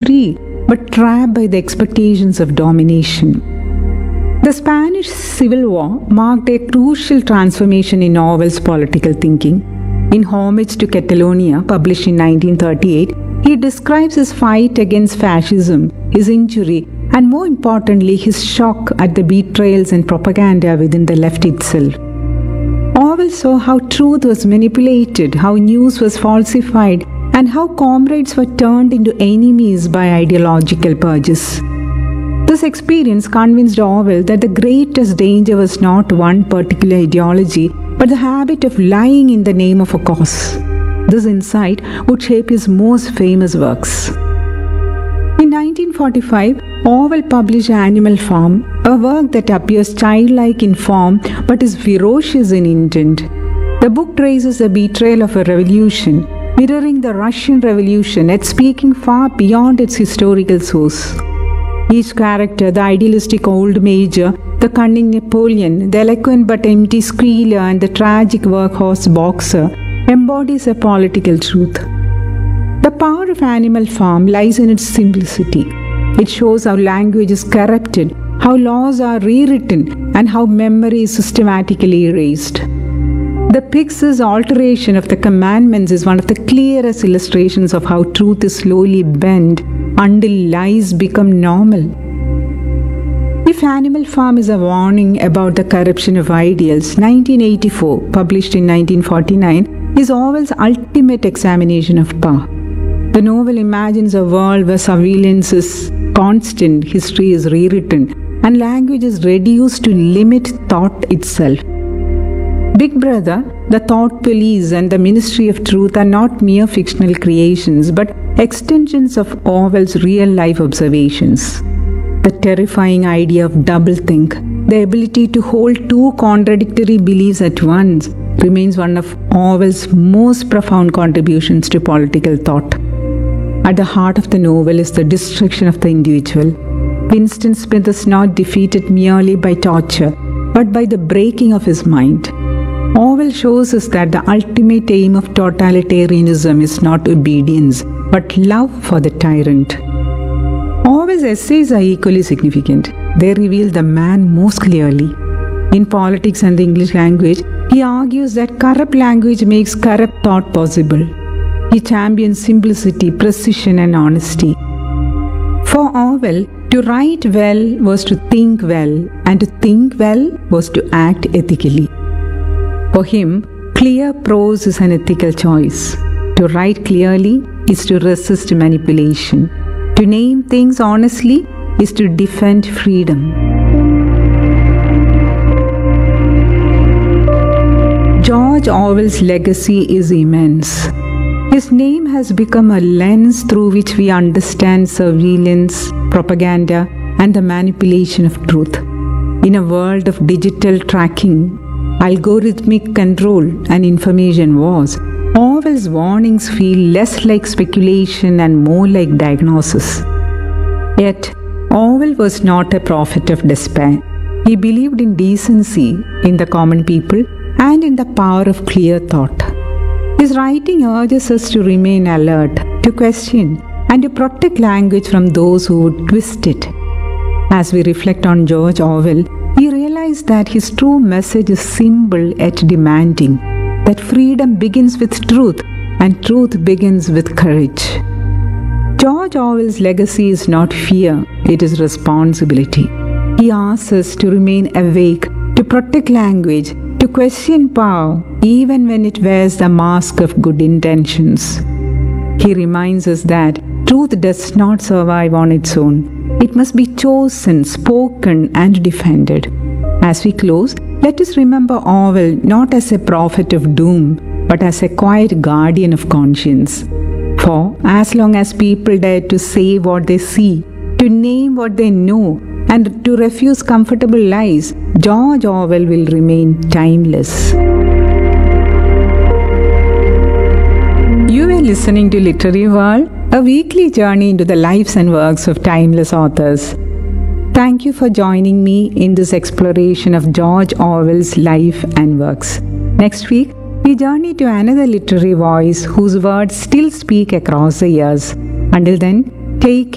free but trapped by the expectations of domination. The Spanish Civil War marked a crucial transformation in Orwell's political thinking. In Homage to Catalonia, published in 1938, he describes his fight against fascism, his injury, and more importantly, his shock at the betrayals and propaganda within the left itself. Orwell saw how truth was manipulated, how news was falsified, and how comrades were turned into enemies by ideological purges. This experience convinced Orwell that the greatest danger was not one particular ideology, but the habit of lying in the name of a cause. This insight would shape his most famous works. In 1945, Orwell published Animal Farm, a work that appears childlike in form but is ferocious in intent. The book traces the betrayal of a revolution, mirroring the Russian Revolution, yet speaking far beyond its historical source. Each character, the idealistic old major, the cunning Napoleon, the eloquent but empty squealer, and the tragic workhorse boxer, embodies a political truth. The power of Animal Farm lies in its simplicity. It shows how language is corrupted, how laws are rewritten, and how memory is systematically erased. The pig's alteration of the commandments is one of the clearest illustrations of how truth is slowly bent until lies become normal. If Animal Farm is a warning about the corruption of ideals, 1984, published in 1949, is Orwell's ultimate examination of power. The novel imagines a world where surveillance is constant, history is rewritten, and language is reduced to limit thought itself. Big Brother, the Thought Police, and the Ministry of Truth are not mere fictional creations, but extensions of Orwell's real-life observations. The terrifying idea of doublethink, the ability to hold two contradictory beliefs at once, remains one of Orwell's most profound contributions to political thought. At the heart of the novel is the destruction of the individual. Winston Smith is not defeated merely by torture, but by the breaking of his mind. Orwell shows us that the ultimate aim of totalitarianism is not obedience, but love for the tyrant. Orwell's essays are equally significant. They reveal the man most clearly. In Politics and the English Language, he argues that corrupt language makes corrupt thought possible. He champions simplicity, precision, and honesty. For Orwell, to write well was to think well, and to think well was to act ethically. For him, clear prose is an ethical choice. To write clearly is to resist manipulation. To name things honestly is to defend freedom. George Orwell's legacy is immense. His name has become a lens through which we understand surveillance, propaganda, and the manipulation of truth. In a world of digital tracking, algorithmic control, and information wars, Orwell's warnings feel less like speculation and more like diagnosis. Yet, Orwell was not a prophet of despair. He believed in decency, in the common people, and in the power of clear thought. His writing urges us to remain alert, to question, and to protect language from those who would twist it. As we reflect on George Orwell, we realize that his true message is simple yet demanding, that freedom begins with truth and truth begins with courage. George Orwell's legacy is not fear, it is responsibility. He asks us to remain awake, to protect language, to question power, even when it wears the mask of good intentions. He reminds us that truth does not survive on its own. It must be chosen, spoken, and defended. As we close, let us remember Orwell not as a prophet of doom, but as a quiet guardian of conscience. For as long as people dare to say what they see, to name what they know, and to refuse comfortable lies, George Orwell will remain timeless. You are listening to Literary World, a weekly journey into the lives and works of timeless authors. Thank you for joining me in this exploration of George Orwell's life and works. Next week, we journey to another literary voice whose words still speak across the years. Until then, take care.